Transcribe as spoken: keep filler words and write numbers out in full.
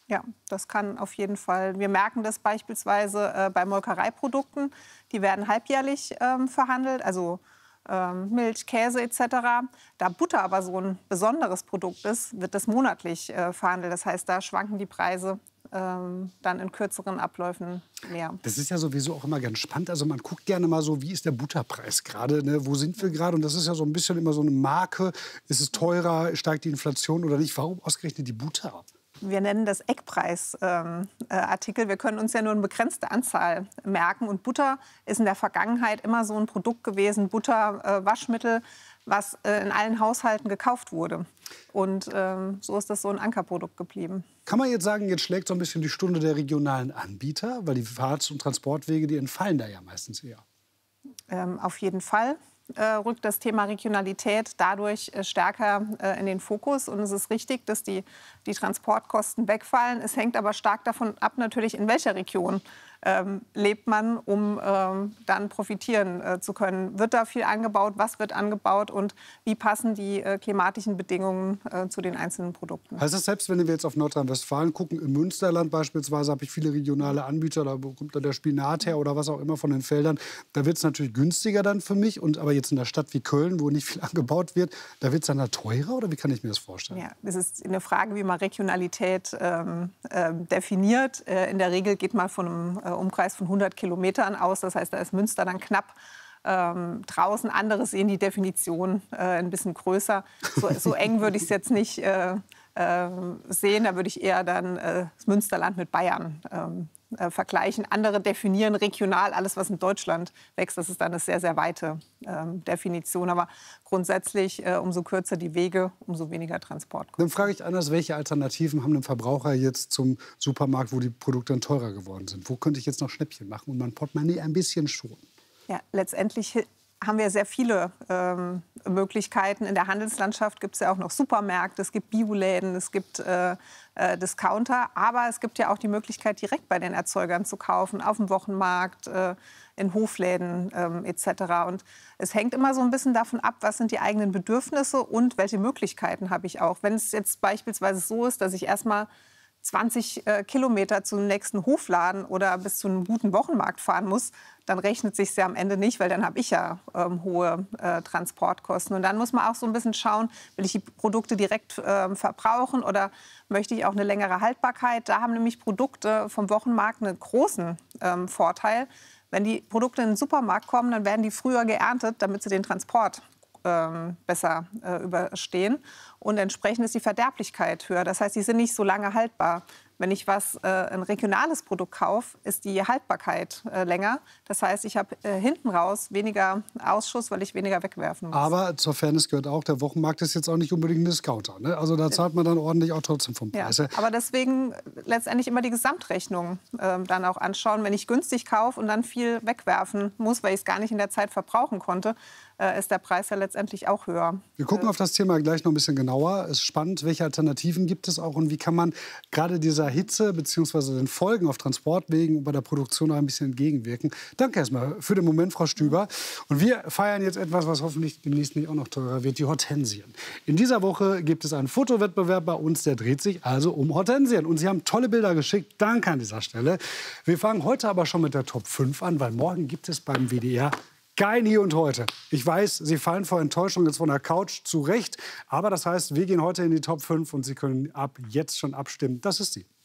Ja, das kann auf jeden Fall. Wir merken das beispielsweise äh, bei Molkereiprodukten. Die werden halbjährlich ähm, verhandelt, also ähm, Milch, Käse et cetera. Da Butter aber so ein besonderes Produkt ist, wird das monatlich äh, verhandelt. Das heißt, da schwanken die Preise ähm, dann in kürzeren Abläufen mehr. Das ist ja sowieso auch immer ganz spannend. Also man guckt gerne mal so, wie ist der Butterpreis gerade, ne? Wo sind wir gerade? Und das ist ja so ein bisschen immer so eine Marke. Ist es teurer, steigt die Inflation oder nicht? Warum ausgerechnet die Butter? Wir nennen das Eckpreisartikel. Ähm, äh, Wir können uns ja nur eine begrenzte Anzahl merken. Und Butter ist in der Vergangenheit immer so ein Produkt gewesen, Butter, äh, Waschmittel, was äh, in allen Haushalten gekauft wurde. Und ähm, so ist das so ein Ankerprodukt geblieben. Kann man jetzt sagen, jetzt schlägt so ein bisschen die Stunde der regionalen Anbieter? Weil die Fahrts- und Transportwege, die entfallen da ja meistens eher. Ähm, auf jeden Fall äh, rückt das Thema Regionalität dadurch äh, stärker äh, in den Fokus. Und es ist richtig, dass die, die Transportkosten wegfallen. Es hängt aber stark davon ab, natürlich in welcher Region ähm, lebt man, um ähm, dann profitieren äh, zu können. Wird da viel angebaut? Was wird angebaut? Und wie passen die äh, klimatischen Bedingungen äh, zu den einzelnen Produkten? Heißt das, selbst wenn wir jetzt auf Nordrhein-Westfalen gucken, im Münsterland beispielsweise habe ich viele regionale Anbieter, da kommt dann der Spinat her oder was auch immer von den Feldern, da wird es natürlich günstiger dann für mich. Und aber jetzt in einer Stadt wie Köln, wo nicht viel angebaut wird, da wird es dann da teurer oder wie kann ich mir das vorstellen? Ja, es ist eine Frage, wie man Regionalität ähm, äh, definiert. Äh, in der Regel geht man von einem äh, Umkreis von hundert Kilometern aus. Das heißt, da ist Münster dann knapp ähm, draußen. Andere sehen die Definition äh, ein bisschen größer. So, so eng würde ich es jetzt nicht äh, äh, sehen. Da würde ich eher dann äh, das Münsterland mit Bayern ähm, äh, vergleichen. Andere definieren regional alles, was in Deutschland wächst. Das ist dann eine sehr, sehr weite ähm, Definition. Aber grundsätzlich, äh, umso kürzer die Wege, umso weniger Transport. Dann frage ich anders, welche Alternativen haben den Verbraucher jetzt zum Supermarkt, wo die Produkte dann teurer geworden sind? Wo könnte ich jetzt noch Schnäppchen machen und mein Portemonnaie ein bisschen schonen? Ja, letztendlich haben wir sehr viele ähm, Möglichkeiten. In der Handelslandschaft gibt es ja auch noch Supermärkte, es gibt Bioläden, es gibt äh, äh, Discounter. Aber es gibt ja auch die Möglichkeit, direkt bei den Erzeugern zu kaufen, auf dem Wochenmarkt, äh, in Hofläden ähm, et cetera. Und es hängt immer so ein bisschen davon ab, was sind die eigenen Bedürfnisse und welche Möglichkeiten habe ich auch. Wenn es jetzt beispielsweise so ist, dass ich erstmal zwanzig äh, Kilometer zum nächsten Hofladen oder bis zu einem guten Wochenmarkt fahren muss, dann rechnet sich ja am Ende nicht, weil dann habe ich ja ähm, hohe äh, Transportkosten. Und dann muss man auch so ein bisschen schauen, will ich die Produkte direkt äh, verbrauchen oder möchte ich auch eine längere Haltbarkeit? Da haben nämlich Produkte vom Wochenmarkt einen großen ähm, Vorteil. Wenn die Produkte in den Supermarkt kommen, dann werden die früher geerntet, damit sie den Transport ähm, besser äh, überstehen. Und entsprechend ist die Verderblichkeit höher. Das heißt, die sind nicht so lange haltbar. Wenn ich was, äh, ein regionales Produkt kaufe, ist die Haltbarkeit äh, länger. Das heißt, ich habe äh, hinten raus weniger Ausschuss, weil ich weniger wegwerfen muss. Aber zur Fairness gehört auch, der Wochenmarkt ist jetzt auch nicht unbedingt ein Discounter. Ne? Also da zahlt man dann ordentlich auch trotzdem vom Preis. Ja, aber deswegen letztendlich immer die Gesamtrechnung äh, dann auch anschauen. Wenn ich günstig kaufe und dann viel wegwerfen muss, weil ich es gar nicht in der Zeit verbrauchen konnte, äh, ist der Preis ja letztendlich auch höher. Wir gucken auf das Thema gleich noch ein bisschen genauer. Es ist spannend, welche Alternativen gibt es auch und wie kann man gerade dieser Hitze bzw. den Folgen auf Transportwegen und bei der Produktion auch ein bisschen entgegenwirken. Danke erstmal für den Moment, Frau Stüber. Und wir feiern jetzt etwas, was hoffentlich demnächst nicht auch noch teurer wird, die Hortensien. In dieser Woche gibt es einen Fotowettbewerb bei uns, der dreht sich also um Hortensien. Und Sie haben tolle Bilder geschickt. Danke an dieser Stelle. Wir fangen heute aber schon mit der Top fünf an, weil morgen gibt es beim W D R kein Hier und Heute. Ich weiß, Sie fallen vor Enttäuschung jetzt von der Couch zurecht. Aber das heißt, wir gehen heute in die Top fünf und Sie können ab jetzt schon abstimmen. Das ist sie.